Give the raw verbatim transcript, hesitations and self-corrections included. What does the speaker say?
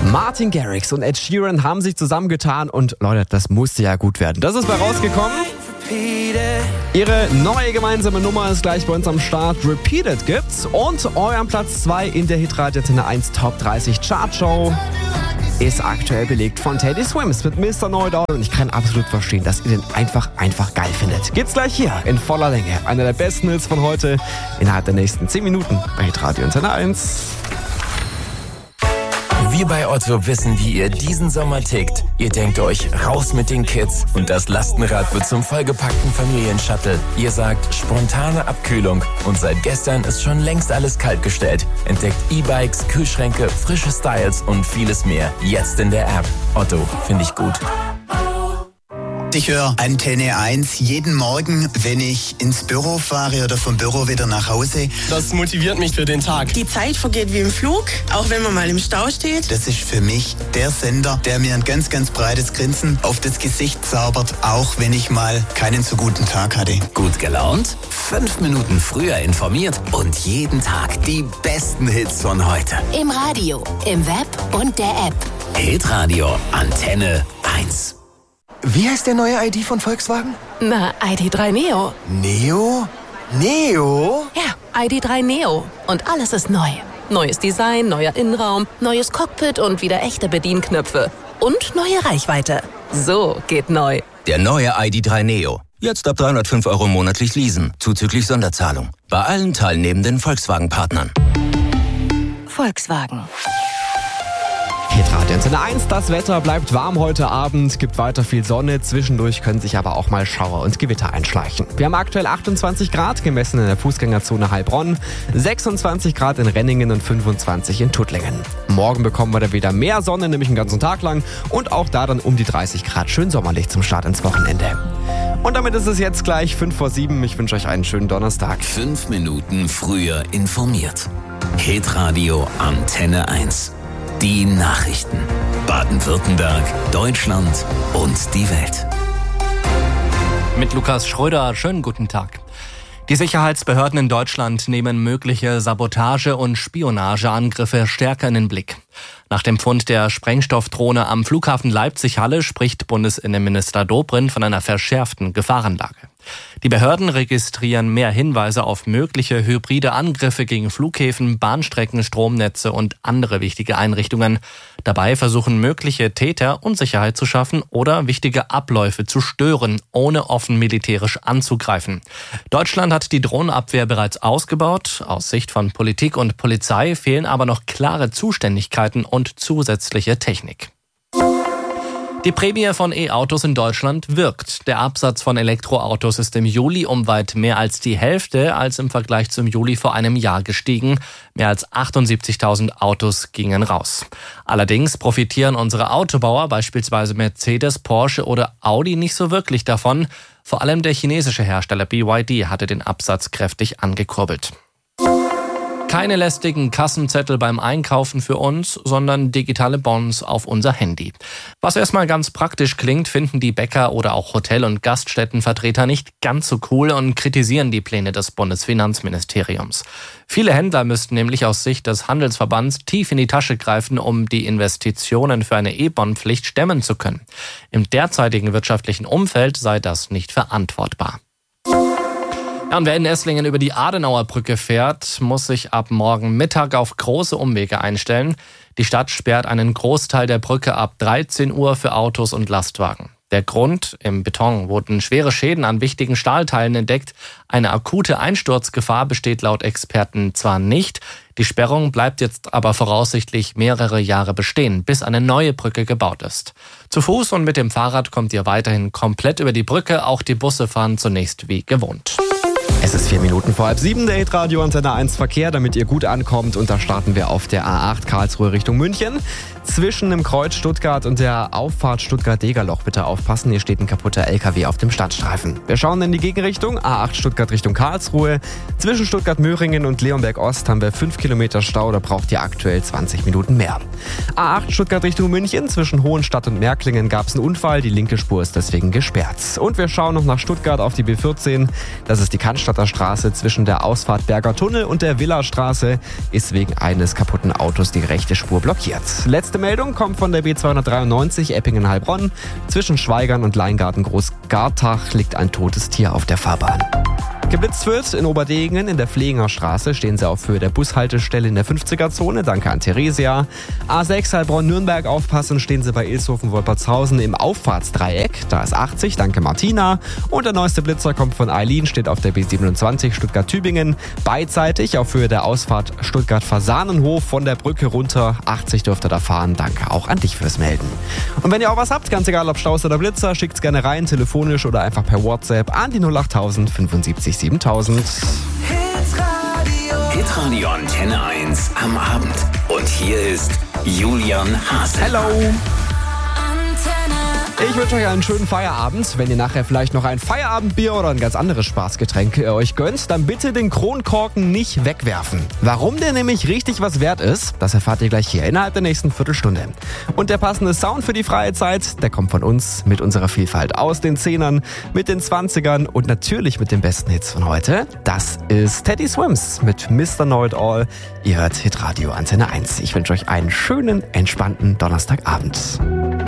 Martin Garrix und Ed Sheeran haben sich zusammengetan und Leute, das musste ja gut werden. Das ist bei rausgekommen. Ihre neue gemeinsame Nummer ist gleich bei uns am Start. Repeated gibt's und euren Platz zwei in der Hitradio Antenne eins Top dreißig Chartshow ist aktuell belegt von Teddy Swims mit Mister Know-It-All und ich kann absolut verstehen, dass ihr den einfach, einfach geil findet. Geht's gleich hier in voller Länge. Einer der besten Hits von heute innerhalb der nächsten zehn Minuten bei Hitradio Antenne eins. Wir bei Otto wissen, wie ihr diesen Sommer tickt. Ihr denkt euch, raus mit den Kids und das Lastenrad wird zum vollgepackten Familienshuttle. Ihr sagt, spontane Abkühlung und seit gestern ist schon längst alles kaltgestellt. Entdeckt E-Bikes, Kühlschränke, frische Styles und vieles mehr. Jetzt in der App. Otto, finde ich gut. Ich höre Antenne eins jeden Morgen, wenn ich ins Büro fahre oder vom Büro wieder nach Hause. Das motiviert mich für den Tag. Die Zeit vergeht wie im Flug, auch wenn man mal im Stau steht. Das ist für mich der Sender, der mir ein ganz, ganz breites Grinsen auf das Gesicht zaubert, auch wenn ich mal keinen so guten Tag hatte. Gut gelaunt? Fünf Minuten früher informiert und jeden Tag die besten Hits von heute. Im Radio, im Web und der App. Hitradio Antenne eins. Wie heißt der neue I D von Volkswagen? Na, I D drei Neo. Neo? Neo? Ja, I D drei Neo. Und alles ist neu. Neues Design, neuer Innenraum, neues Cockpit und wieder echte Bedienknöpfe. Und neue Reichweite. So geht neu. Der neue I D drei Neo. Jetzt ab dreihundertfünf Euro monatlich leasen, zuzüglich Sonderzahlung. Bei allen teilnehmenden Volkswagen-Partnern. Volkswagen. Hitradio Antenne eins, das Wetter bleibt warm heute Abend, gibt weiter viel Sonne, zwischendurch können sich aber auch mal Schauer und Gewitter einschleichen. Wir haben aktuell achtundzwanzig Grad, gemessen in der Fußgängerzone Heilbronn, sechsundzwanzig Grad in Renningen und fünfundzwanzig in Tuttlingen. Morgen bekommen wir dann wieder mehr Sonne, nämlich einen ganzen Tag lang und auch da dann um die dreißig Grad, schön sommerlich zum Start ins Wochenende. Und damit ist es jetzt gleich fünf vor sieben, ich wünsche euch einen schönen Donnerstag. Fünf Minuten früher informiert. Hitradio Antenne eins. Die Nachrichten. Baden-Württemberg, Deutschland und die Welt. Mit Lukas Schröder, schönen guten Tag. Die Sicherheitsbehörden in Deutschland nehmen mögliche Sabotage- und Spionageangriffe stärker in den Blick. Nach dem Fund der Sprengstoffdrohne am Flughafen Leipzig-Halle spricht Bundesinnenminister Dobrindt von einer verschärften Gefahrenlage. Die Behörden registrieren mehr Hinweise auf mögliche hybride Angriffe gegen Flughäfen, Bahnstrecken, Stromnetze und andere wichtige Einrichtungen. Dabei versuchen mögliche Täter Unsicherheit zu schaffen oder wichtige Abläufe zu stören, ohne offen militärisch anzugreifen. Deutschland hat die Drohnenabwehr bereits ausgebaut. Aus Sicht von Politik und Polizei fehlen aber noch klare Zuständigkeiten und zusätzliche Technik. Die Prämie von E-Autos in Deutschland wirkt. Der Absatz von Elektroautos ist im Juli um weit mehr als die Hälfte als im Vergleich zum Juli vor einem Jahr gestiegen. Mehr als achtundsiebzigtausend Autos gingen raus. Allerdings profitieren unsere Autobauer, beispielsweise Mercedes, Porsche oder Audi, nicht so wirklich davon. Vor allem der chinesische Hersteller B Y D hatte den Absatz kräftig angekurbelt. Keine lästigen Kassenzettel beim Einkaufen für uns, sondern digitale Bons auf unser Handy. Was erstmal ganz praktisch klingt, finden die Bäcker oder auch Hotel- und Gaststättenvertreter nicht ganz so cool und kritisieren die Pläne des Bundesfinanzministeriums. Viele Händler müssten nämlich aus Sicht des Handelsverbands tief in die Tasche greifen, um die Investitionen für eine E-Bon-Pflicht stemmen zu können. Im derzeitigen wirtschaftlichen Umfeld sei das nicht verantwortbar. Ja, und wer in Esslingen über die Adenauer Brücke fährt, muss sich ab morgen Mittag auf große Umwege einstellen. Die Stadt sperrt einen Großteil der Brücke ab dreizehn Uhr für Autos und Lastwagen. Der Grund: im Beton wurden schwere Schäden an wichtigen Stahlteilen entdeckt. Eine akute Einsturzgefahr besteht laut Experten zwar nicht. Die Sperrung bleibt jetzt aber voraussichtlich mehrere Jahre bestehen, bis eine neue Brücke gebaut ist. Zu Fuß und mit dem Fahrrad kommt ihr weiterhin komplett über die Brücke. Auch die Busse fahren zunächst wie gewohnt. Es ist vier Minuten vor halb sieben, der Hitradio Antenne eins Verkehr, damit ihr gut ankommt. Und da starten wir auf der A acht Karlsruhe Richtung München. Zwischen dem Kreuz Stuttgart und der Auffahrt Stuttgart-Degerloch bitte aufpassen, hier steht ein kaputter L K W auf dem Standstreifen. Wir schauen in die Gegenrichtung, A acht Stuttgart Richtung Karlsruhe. Zwischen Stuttgart-Möhringen und Leonberg-Ost haben wir fünf Kilometer Stau, da braucht ihr aktuell zwanzig Minuten mehr. A acht Stuttgart Richtung München, zwischen Hohenstadt und Märklingen gab es einen Unfall, die linke Spur ist deswegen gesperrt. Und wir schauen noch nach Stuttgart auf die B vierzehn, das ist die Cannstatt Cannstatter Straße zwischen der Ausfahrt Berger Tunnel und der Villastraße ist wegen eines kaputten Autos die rechte Spur blockiert. Letzte Meldung kommt von der B zweihundertdreiundneunzig Eppingen-Heilbronn. Zwischen Schweigern und Leingarten Großgartach liegt ein totes Tier auf der Fahrbahn. Geblitzt wird in Oberdegen in der Flehinger Straße, stehen sie auf Höhe der Bushaltestelle in der fünfziger-Zone, danke an Theresia. A sechs Heilbronn-Nürnberg aufpassen, stehen sie bei Ilshofen-Wolpertshausen im Auffahrtsdreieck, da ist achtzig, danke Martina. Und der neueste Blitzer kommt von Eileen, steht auf der B siebenundzwanzig Stuttgart-Tübingen, beidseitig auf Höhe der Ausfahrt Stuttgart-Fasanenhof von der Brücke runter, achtzig dürft ihr da fahren, danke auch an dich fürs Melden. Und wenn ihr auch was habt, ganz egal ob Staus oder Blitzer, schickt's gerne rein, telefonisch oder einfach per WhatsApp an die null acht tausend fünfundsiebzig siebentausend. Hitradio. Hitradio Antenne eins am Abend. Und hier ist Julian Haselmann. Hello. Ich wünsche euch einen schönen Feierabend. Wenn ihr nachher vielleicht noch ein Feierabendbier oder ein ganz anderes Spaßgetränk euch gönnt, dann bitte den Kronkorken nicht wegwerfen. Warum der nämlich richtig was wert ist, das erfahrt ihr gleich hier innerhalb der nächsten Viertelstunde. Und der passende Sound für die freie Zeit, der kommt von uns mit unserer Vielfalt aus den Zehnern, mit den Zwanzigern und natürlich mit den besten Hits von heute. Das ist Teddy Swims mit Mister Know It All. Ihr hört Hitradio Antenne eins. Ich wünsche euch einen schönen, entspannten Donnerstagabend.